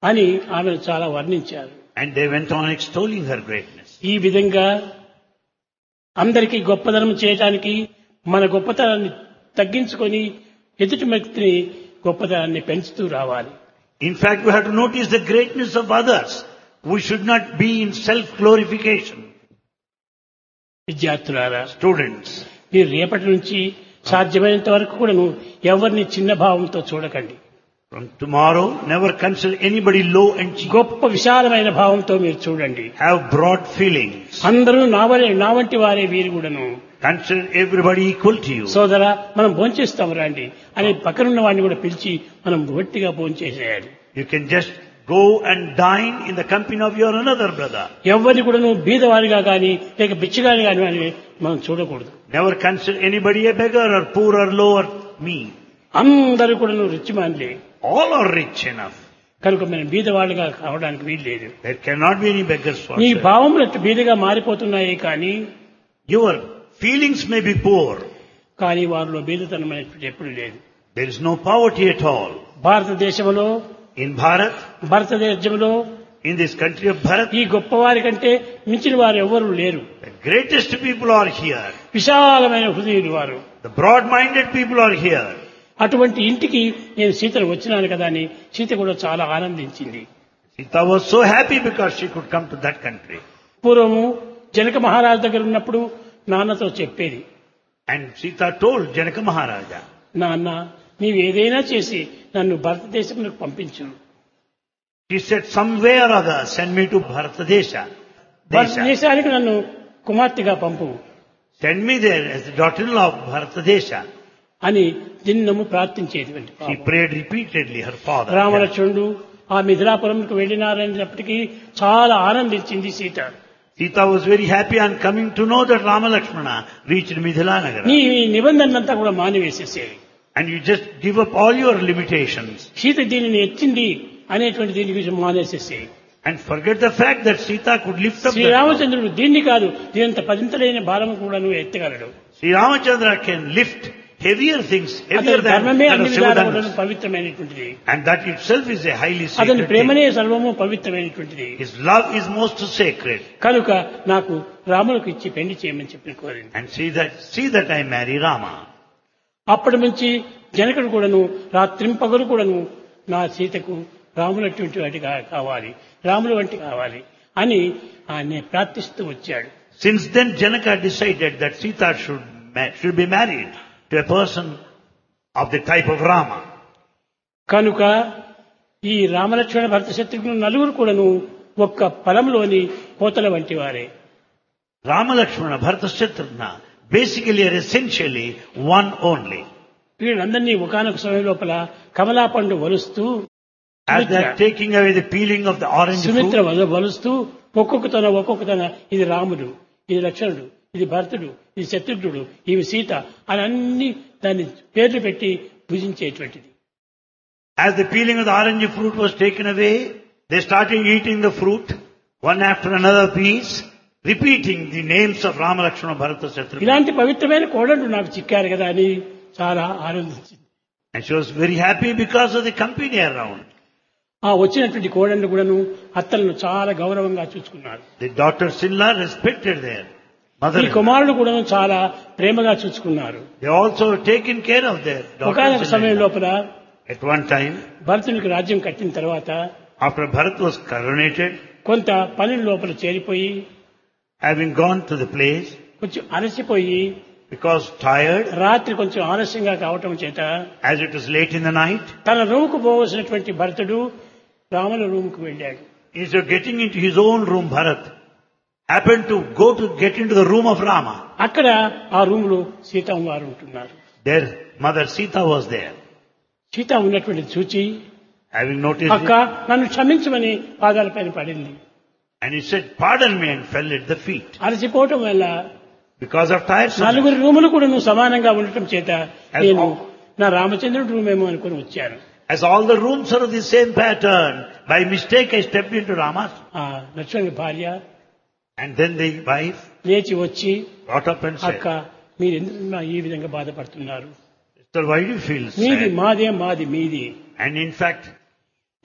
అని ఆమెను చాలా వర్ణించారు. And they went on extolling her greatness. ఈ విధంగా అందరికీ గొప్పదనం చేయటానికి మన గొప్పతనాన్ని తగ్గించుకొని ఎదుటి వ్యక్తిని గొప్పతనాన్ని పెంచుతూ రావాలి. In fact, we have to notice the greatness of others. We should not be in self-glorification. విద్యార్థులారా, Students, మీరు రేపటి నుంచి సాధ్యమైనంత వరకు కూడా ఎవరిని చిన్న భావంతో చూడకండి. from tomorrow, never consider anybody low and cheap. గొప్ప విశాలమైన భావంతో మీరు చూడండి. Have broad feelings. అందరూ నా వంటి వారే వీరు కూడాను. Consider everybody equal to you. సోదరా, మనం భోంచేస్తాం రండి అని పక్కనున్న వాడిని కూడా పిలిచి మనం గట్టిగా భోంచేసేయాలి. You can just go and dine in the company of your another brother. ఎవరిని కూడా బీదవాడిగా కానీ లేక బిచ్చగాని కానీ అని మనం చూడకూడదు. Never consider anybody a beggar or poor or low or mean. అందరూ కూడా రిచ్మాన్లే. All are rich enough. కనుక మనం బీదవాళ్ళుగా కావడానికి వీలు లేదు. There cannot be any beggars for నీ sale. భావములు బీదగా మారిపోతున్నాయి కానీ Your feelings may be poor. కానీ వారిలో బీదతనం అనేటువంటి ఎప్పుడు లేదు. There is no poverty at all. భారతదేశంలో In Bharat, భారతదేశంలో in this country of Bharat, ఈ గొప్పవారి కంటే మించిన వారు ఎవరు లేరు. the greatest people are here. విశాలమైన హృదయులు వారు. The broad-minded people are here. అటువంటి ఇంటికి నేను సీతను వచ్చినాను కదా అని సీత కూడా చాలా ఆనందించింది. Sita was so happy because she could come to that country. పూర్వము జనక మహారాజు దగ్గర ఉన్నప్పుడు నాన్నతో చెప్పేది, And Sita told Janaka Maharaja, నాన్న నీవు ఏదైనా చేసి నన్ను భారతదేశంలో పంపించు. she said, some way or other, send me to Bharatadesha. భారతదేశానికి నన్ను కుమార్తెగా పంపు Send me there as the daughter-in-law of Bharatadesha. అని దిన్నము ప్రార్థించేటువంటి She prayed repeatedly, her father. రామలక్ష్మణుడు ఆ మిథిలాపురంకు వెళ్ళినారనేటప్పటికీ చాలా ఆనందించింది Sita. Sita was very happy on coming to know that Rama Lakshmana reached Mithila Nagara. నీ నిబంధనంతా కూడా మానివేసేసేవి. And you just give up all your limitations Sita దీనిని ఎత్తింది అనేటువంటి దీని గురించి మానేసేసేవి. and forget the fact that Sita could lift up that. శ్రీరామచంద్రుడు దీన్ని కాదు దీనంత పదింతలైన భారము కూడా నువ్వు ఎత్తగలడు. Sri Ramachandra can lift heavier things, heavier అతని than ధర్మమే అన్ని విధాలుగా Shivadana. పవిత్రమైనటువంటిది. And that itself is a highly అతని sacred ప్రేమనే thing. సర్వము పవిత్రమైనటువంటిది. His love is most sacred. కనుక నాకు రాములకు ఇచ్చి పెళ్లి చేయమని చెప్పి కోరింది. And see that I marry Rama. అప్పటి నుంచి జనకుడు కూడాను రాత్రింపగలు కూడాను నా సీతకు రాములు అటువంటి వాటి కావాలి, రాముల వంటి కావాలి అని ఆయన ప్రార్థిస్తూ వచ్చాడు. Since then, Janaka decided that Sita should be married to a person of the type of Rama. కనుక ఈ రామలక్ష్మణ భరత శత్రుఘ్నులు నలుగురు కూడాను ఒక్క ఫలంలోని కోతల వంటి వారే. Rama Lakshmana, Bharata Shatrugna basically are essentially one only. వీళ్ళందరినీ ఒకానొక సమయం లోపల కమలా పండు వలుస్తూ As they are taking away the peeling of the orange Sumitra fruit, వలుస్తూ ఒక్కొక్కతన ఇది రాముడు, ఇది లక్ష్మణుడు, ఇది భరతుడు, ఇది శత్రుఘ్నుడు, ఇవి సీత అని అన్ని దాన్ని పేర్లు పెట్టి పూజించేటువంటిది. as the peeling of the orange fruit was taken away, they started eating the fruit, one after another piece, repeating the names of Rama, Lakshmana, Bharata, Shatrugna. ఇలాంటి పవిత్రమైన కోడళ్ళు నాకు చిక్కారు కదా అని చాలా ఆనందించింది. And she was very happy because of the company around. ఆ వచ్చినటువంటి కోడళ్ళు కూడాను అత్తలను చాలా గౌరవంగా చూసుకున్నారు. The daughters-in-law respected their ఈ mother. కుమారుడు కూడాను చాలా ప్రేమగా చూసుకున్నారు. They also taken care of their ఒకనొక సమయం daughters-in-law. లోపల At one time, భరతునికి రాజ్యం కట్టిన తర్వాత after Bharat was coronated, కొంత పనుల లోపల చేరిపోయి having gone to the place, కొంచెం అలసిపోయి because tired, రాత్రి కొంచెం ఆలస్యంగా కావటం చేత as it was late in the night, తన రూముకు పోవలసినటువంటి భరతుడు రాముల రూముకు వెళ్ళాడు. instead of getting into his own room, Bharat happened to get into the room of Rama. అక్కడ ఆ రూములో సీతమ్మ వారు ఉంటున్నారు. Their mother Sita was there. Sita ఉన్నటువంటి చూచి Having noticed అక్క it, నన్ను క్షమించమని పాదాలపైన పడింది. and he said, pardon me, and fell at the feet. అలసిపోవటం వల్ల Because of tiredness. నలుగురు రూములు కూడా నువ్వు సమానంగా ఉండటం చేత నేను నా రామచంద్రుడి రూమ్ ఏమో అనుకుని వచ్చాను. As all the rooms are of the same pattern, by mistake I stepped into Rama's. ఆ లక్ష్మణుడి భార్య And then the wife లేచి వచ్చి got up and said, అక్క మీరు ఎందుకు ఈ విధంగా బాధపడుతున్నారు? Sister, why do you feel మీది sad? మాదే, మాది మీది. And in fact,